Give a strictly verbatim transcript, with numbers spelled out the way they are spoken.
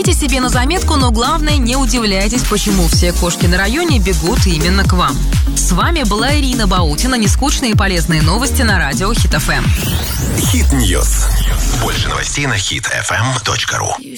Возьмите себе на заметку, но главное, не удивляйтесь, почему все кошки на районе бегут именно к вам. С вами была Ирина Баутина. Нескучные и полезные новости на радио Хит эф эм. Хит Ньюс. Больше новостей на хит эф эм точка ру.